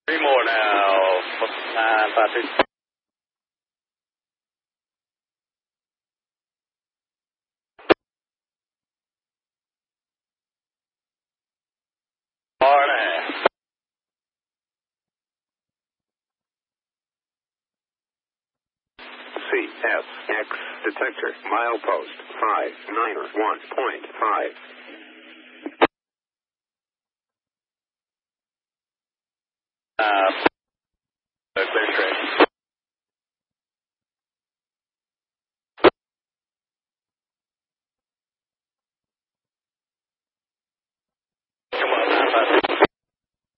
Three more now. 952. CSX detector, milepost 591.5.